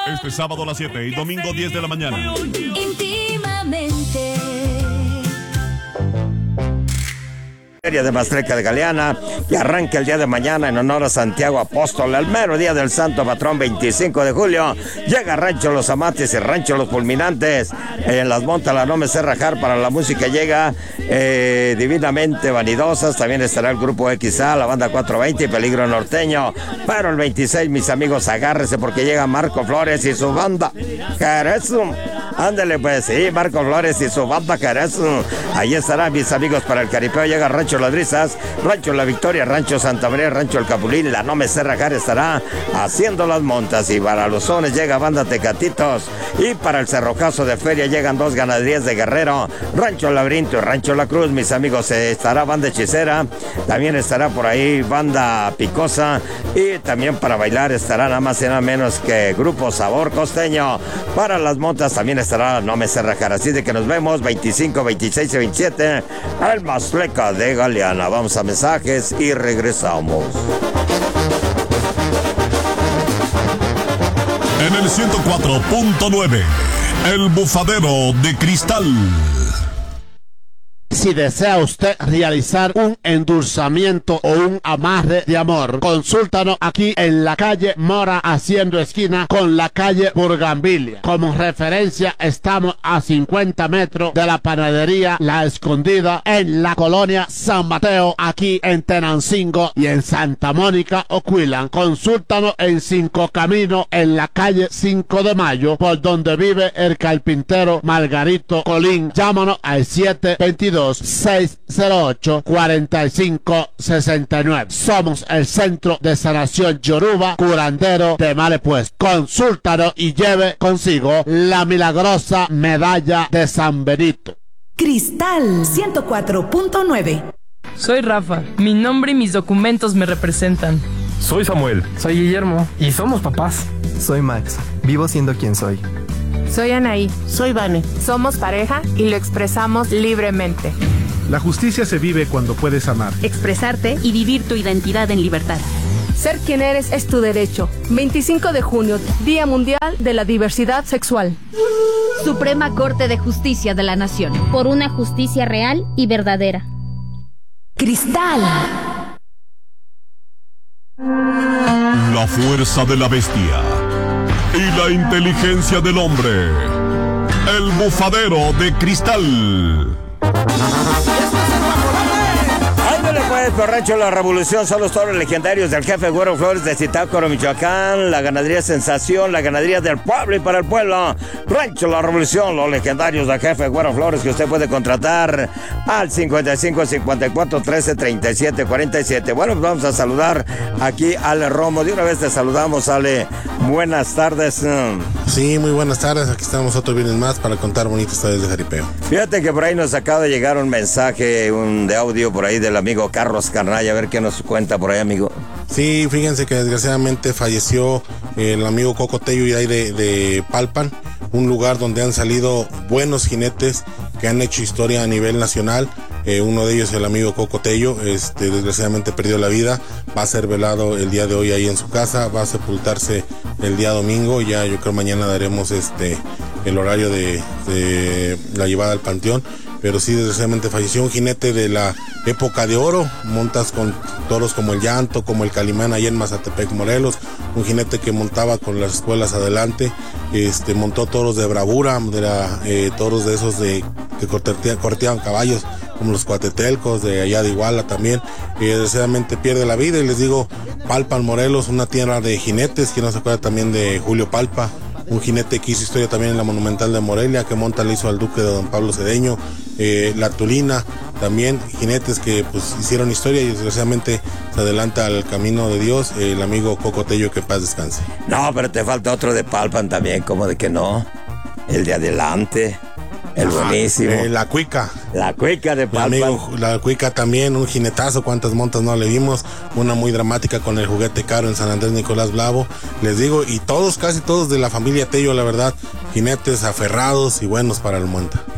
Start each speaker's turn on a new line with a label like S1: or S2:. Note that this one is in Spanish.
S1: Este sábado a las 7 y domingo 10 de la mañana.
S2: Íntimamente.
S3: Feria de Mastreca de Galeana, y arranca el día de mañana en honor a Santiago Apóstol, el mero día del Santo Patrón, 25 de julio. Llega Rancho Los Amates y Rancho Los Fulminantes. En las montas la No Me Sé Rajar para la música llega Divinamente Vanidosas. También estará el grupo XA, la banda 420 y Peligro Norteño. Pero el 26, mis amigos, agárrese porque llega Marco Flores y su banda Jerez. Ándale pues, sí, Marco Flores y su banda Jerez. Ahí estarán mis amigos para el caripeo. Llega Rancho Las Brisas, Rancho La Victoria, Rancho Santa María, Rancho El Capulín. La No Me Sé Rajar estará haciendo las montas. Y para los sones llega banda Tecatitos. Y para el Cerrojazo de Feria llegan dos ganaderías de Guerrero, Rancho Laberinto y Rancho La Cruz. Mis amigos, estará banda Hechicera. También estará por ahí banda Picosa. Y también para bailar estará nada más y nada menos que Grupo Sabor Costeño. Para las montas también estará No Me Sé Rajar. Así de que nos vemos 25, 26 y 27 al Mastreca de Galeana. Vamos a mensajes y regresamos.
S1: En el 104.9, El Bufadero de Cristal.
S4: Si desea usted realizar un endulzamiento o un amarre de amor, consúltanos aquí en la calle Mora, haciendo esquina con la calle Burgambilia. Como referencia, estamos a 50 metros de la panadería La Escondida en la colonia San Mateo, aquí en Tenancingo, y en Santa Mónica, Oquillan. Consúltanos en Cinco Caminos, en la calle 5 de Mayo, por donde vive el carpintero Margarito Colín. Llámanos al 722-608-4569. Somos el Centro de Sanación Yoruba, curandero de Malepuez. Consúltanos y lleve consigo la milagrosa medalla de San Benito.
S2: Cristal 104.9.
S5: Soy Rafa, mi nombre y mis documentos me representan.
S6: Soy Samuel.
S7: Soy Guillermo.
S6: Y somos papás.
S7: Soy Max. Vivo siendo quien soy.
S8: Soy Anaí.
S9: Soy Vane.
S8: Somos pareja y lo expresamos libremente.
S10: La justicia se vive cuando puedes amar,
S11: expresarte y vivir tu identidad en libertad.
S12: Ser quien eres es tu derecho. 25 de junio, Día Mundial de la Diversidad Sexual.
S11: Suprema Corte de Justicia de la Nación.
S13: Por una justicia real y verdadera.
S2: Cristal.
S1: La fuerza de la bestia y la inteligencia del hombre. El Bufadero de Cristal.
S3: Ándale pues, por Rancho La Revolución son los toros legendarios del jefe Güero Flores de Zitácuaro, Michoacán. La ganadería Sensación, la ganadería del pueblo y para el pueblo. Rancho La Revolución, los legendarios del jefe Güero Flores, que usted puede contratar al 55 54 13 37 47. Bueno, pues vamos a saludar aquí a Ale Romo. De una vez te saludamos, Ale. Buenas tardes.
S14: Sí, muy buenas tardes. Aquí estamos otro viernes más para contar bonitas historias de jaripeo.
S3: Fíjate que por ahí nos acaba de llegar un mensaje de audio por ahí del amigo Carlos Carnaya. A ver qué nos cuenta por ahí, amigo.
S14: Sí, fíjense que desgraciadamente falleció el amigo Coco Tello y ahí de Palpan, un lugar donde han salido buenos jinetes que han hecho historia a nivel nacional. Uno de ellos, el amigo Coco Tello, desgraciadamente perdió la vida. Va a ser velado el día de hoy ahí en su casa, va a sepultarse el día domingo. Ya yo creo mañana daremos el horario de la llevada al panteón. Pero sí, desgraciadamente falleció un jinete de la época de oro, montas con toros como el Llanto, como el Calimán allá en Mazatepec, Morelos, un jinete que montaba con las espuelas adelante, montó toros de bravura, toros de esos que corteaban caballos, como los cuatetelcos de allá de Iguala también, y desgraciadamente pierde la vida. Y les digo, Palpan, Morelos, una tierra de jinetes, que no se acuerda también de Julio Palpa, un jinete que hizo historia también en la Monumental de Morelia, que monta le hizo al duque de Don Pablo Cedeño, la Tulina, también jinetes que pues hicieron historia, y desgraciadamente se adelanta al camino de Dios el amigo Coco Tello, que paz descanse.
S3: No, pero te falta otro de Palpan también, como de que no, el de adelante. El buenísimo.
S14: La Cuica.
S3: La Cuica de Palpan.
S14: Amigo, la Cuica también, un jinetazo, cuántas montas no le dimos, una muy dramática con el Juguete Caro en San Andrés Nicolás Blavo, les digo, y todos, casi todos de la familia Tello, la verdad, jinetes aferrados y buenos para el monta.